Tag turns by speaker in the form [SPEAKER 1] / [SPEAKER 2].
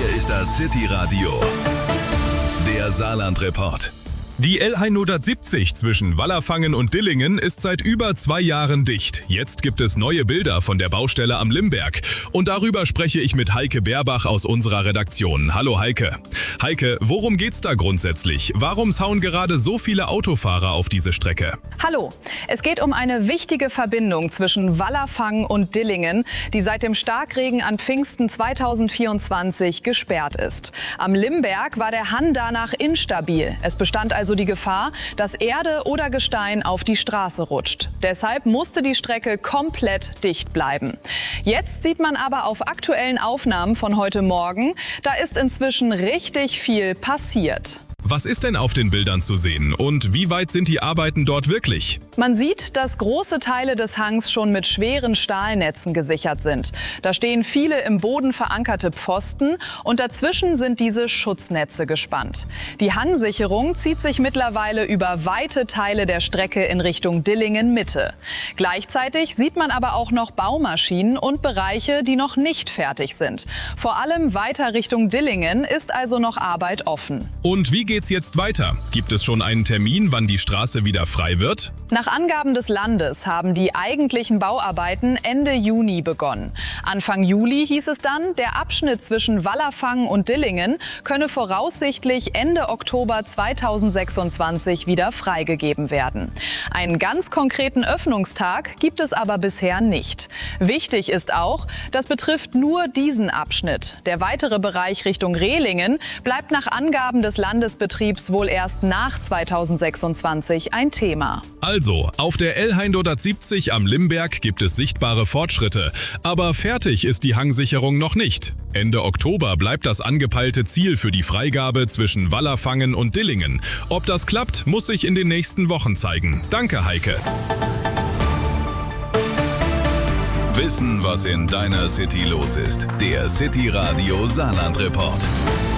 [SPEAKER 1] Hier ist das City Radio, der Saarland-Report.
[SPEAKER 2] Die L170 zwischen Wallerfangen und Dillingen ist seit über 2 Jahren dicht. Jetzt gibt es neue Bilder von der Baustelle am Limberg. Und darüber spreche ich mit Heike Berbach aus unserer Redaktion. Hallo Heike. Heike, worum geht's da grundsätzlich? Warum hauen gerade so viele Autofahrer auf diese Strecke?
[SPEAKER 3] Hallo. Es geht um eine wichtige Verbindung zwischen Wallerfangen und Dillingen, die seit dem Starkregen an Pfingsten 2024 gesperrt ist. Am Limberg war der Hang danach instabil. Es bestand also die Gefahr, dass Erde oder Gestein auf die Straße rutscht. Deshalb musste die Strecke komplett dicht bleiben. Jetzt sieht man aber auf aktuellen Aufnahmen von heute Morgen, da ist inzwischen richtig viel passiert.
[SPEAKER 2] Was ist denn auf den Bildern zu sehen und wie weit sind die Arbeiten dort wirklich?
[SPEAKER 3] Man sieht, dass große Teile des Hangs schon mit schweren Stahlnetzen gesichert sind. Da stehen viele im Boden verankerte Pfosten und dazwischen sind diese Schutznetze gespannt. Die Hangsicherung zieht sich mittlerweile über weite Teile der Strecke in Richtung Dillingen-Mitte. Gleichzeitig sieht man aber auch noch Baumaschinen und Bereiche, die noch nicht fertig sind. Vor allem weiter Richtung Dillingen ist also noch Arbeit offen.
[SPEAKER 2] Und wie geht's jetzt weiter? Gibt es schon einen Termin, wann die Straße wieder frei wird?
[SPEAKER 3] Nach Angaben des Landes haben die eigentlichen Bauarbeiten Ende Juni begonnen. Anfang Juli hieß es dann, der Abschnitt zwischen Wallerfangen und Dillingen könne voraussichtlich Ende Oktober 2026 wieder freigegeben werden. Einen ganz konkreten Öffnungstag gibt es aber bisher nicht. Wichtig ist auch, das betrifft nur diesen Abschnitt. Der weitere Bereich Richtung Rehlingen bleibt nach Angaben des Landesbetriebs wohl erst nach 2026 ein Thema.
[SPEAKER 2] Also, auf der L170 am Limberg gibt es sichtbare Fortschritte, aber fertig ist die Hangsicherung noch nicht. Ende Oktober bleibt das angepeilte Ziel für die Freigabe zwischen Wallerfangen und Dillingen. Ob das klappt, muss sich in den nächsten Wochen zeigen. Danke, Heike.
[SPEAKER 1] Wissen, was in deiner City los ist. Der City Radio Saarland-Report.